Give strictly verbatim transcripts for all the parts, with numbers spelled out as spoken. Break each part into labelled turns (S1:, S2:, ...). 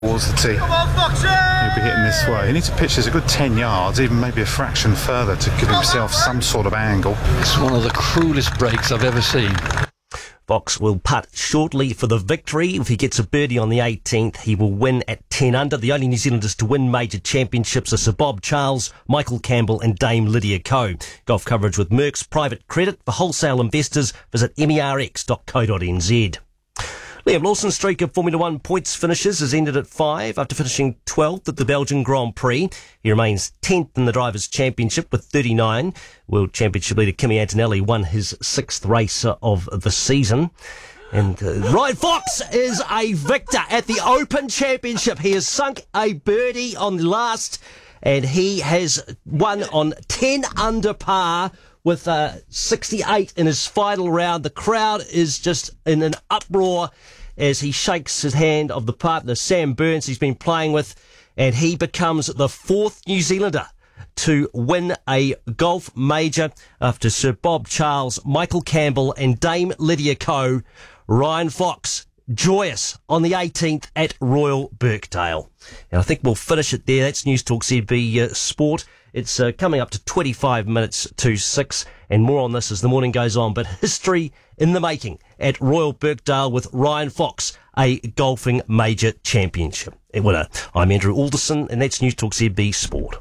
S1: towards the tee. He'll be hitting this way. He needs to pitch this a good ten yards, even maybe a fraction further, to give himself some sort of angle.
S2: It's one of the cruelest breaks I've ever seen.
S3: Fox will putt shortly for the victory. If he gets a birdie on the eighteenth, he will win at ten under. The only New Zealanders to win major championships are Sir Bob Charles, Michael Campbell and Dame Lydia Ko. Golf coverage with Merck's Private Credit. For wholesale investors, visit M E R X dot co dot N Z. Liam Lawson's streak of Formula One points finishes has ended at five after finishing twelfth at the Belgian Grand Prix. He remains tenth in the Drivers' Championship with thirty-nine. World Championship leader Kimi Antonelli won his sixth race of the season. And uh, Ryan Fox is a victor at the Open Championship. He has sunk a birdie on the last, and he has won on ten under par with uh, sixty-eight in his final round. The crowd is just in an uproar as he shakes his hand of the partner, Sam Burns, he's been playing with, and he becomes the fourth New Zealander to win a golf major after Sir Bob Charles, Michael Campbell and Dame Lydia Ko. Ryan Fox, joyous on the eighteenth at Royal Birkdale. And I think we'll finish it there. That's News Talk Z B uh, Sport. It's uh, coming up to twenty-five minutes to six, and more on this as the morning goes on. But history in the making at Royal Birkdale with Ryan Fox, a golfing major championship winner. I'm Andrew Alderson, and that's News Talk Z B Sport.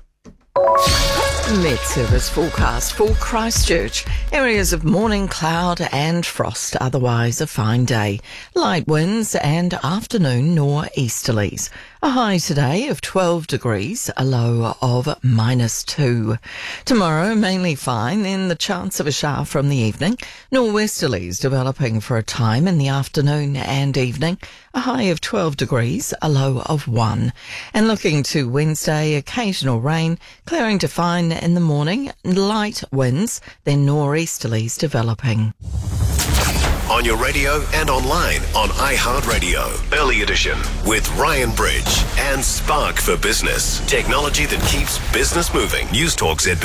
S4: Met Service forecast for Christchurch. Areas of morning cloud and frost, otherwise a fine day. Light winds and afternoon nor'easterlies. A high today of twelve degrees, a low of minus two. Tomorrow, mainly fine, then the chance of a shower from the evening. Nor'westerlies developing for a time in the afternoon and evening. A high of twelve degrees, a low of one. And looking to Wednesday, occasional rain, clearing to fine in the morning, light winds, then nor'easterlies developing.
S5: On your radio and online on iHeartRadio. Early Edition with Ryan Bridge and Spark for Business. Technology that keeps business moving. News Talk Z B.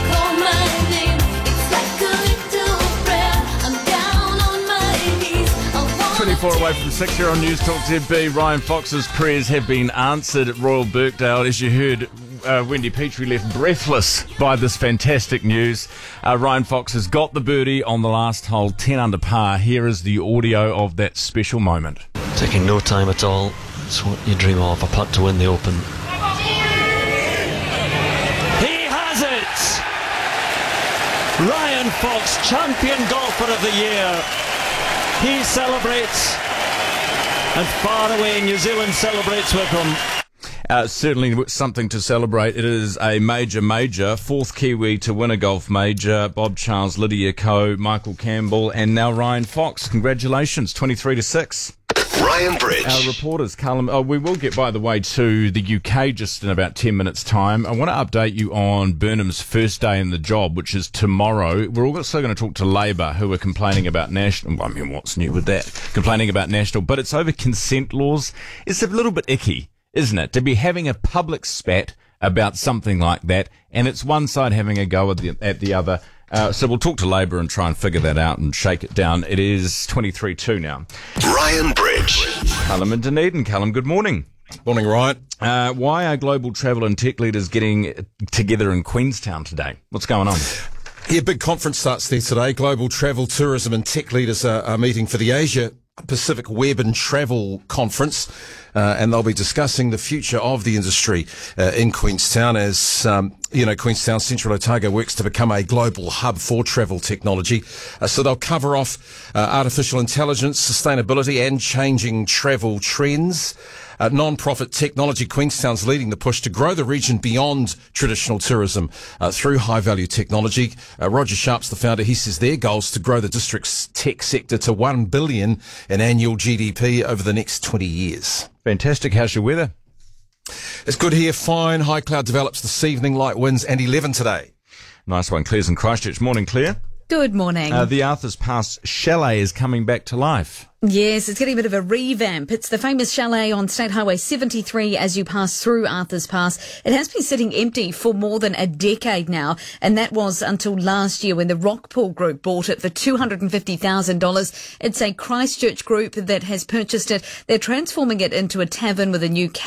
S6: twenty-four away from six here on News Talk Z B. Ryan Fox's prayers have been answered at Royal Birkdale. As you heard, uh, Wendy Petrie left breathless by this fantastic news. Uh, Ryan Fox has got the birdie on the last hole, ten under par. Here is the audio of that special moment.
S2: Taking no time at all. It's what you dream of, a putt to win the Open.
S7: He has it! Ryan Fox, champion golfer of the year. He celebrates, and far away New Zealand celebrates with him.
S6: Uh, certainly something to celebrate. It is a major, major. Fourth Kiwi to win a golf major. Bob Charles, Lydia Ko, Michael Campbell, and now Ryan Fox. Congratulations, twenty-three to six.
S5: Ryan Bridge.
S6: Our reporters, Callum. Oh, we will get, by the way, to the U K just in about ten minutes' time. I want to update you on Burnham's first day in the job, which is tomorrow. We're also going to talk to Labour, who are complaining about national. I mean, what's new with that? Complaining about national, but it's over consent laws. It's a little bit icky, isn't it, to be having a public spat about something like that, and it's one side having a go at the, at the other. Uh, so we'll talk to Labour and try and figure that out and shake it down. It is twenty-three two now.
S5: Ryan Bridge.
S6: Callum in Dunedin. Callum, good morning.
S8: Morning, Ryan.
S6: Uh, why are global travel and tech leaders getting together in Queenstown today? What's going on?
S8: Yeah, big conference starts there today. Global travel, tourism and tech leaders are, are meeting for the Asia Pacific Web and Travel Conference, uh, and they'll be discussing the future of the industry uh, in Queenstown as, um, you know, Queenstown Central Otago works to become a global hub for travel technology. Uh, so they'll cover off uh, artificial intelligence, sustainability and changing travel trends. Uh, non-profit Technology Queenstown's leading the push to grow the region beyond traditional tourism uh, through high-value technology. Uh, Roger Sharp's the founder. He says their goal is to grow the district's tech sector to one billion dollars in annual G D P over the next twenty years.
S6: Fantastic. How's your weather?
S8: It's good here. Fine. High cloud develops this evening. Light winds and eleven today.
S6: Nice one. Claire's in Christchurch. Morning, Claire.
S9: Good morning.
S6: Uh, the Arthur's Pass Chalet is coming back to life.
S9: Yes, it's getting a bit of a revamp. It's the famous chalet on State Highway seventy-three as you pass through Arthur's Pass. It has been sitting empty for more than a decade now, and that was until last year when the Rockpool Group bought it for two hundred fifty thousand dollars. It's a Christchurch group that has purchased it. They're transforming it into a tavern with a new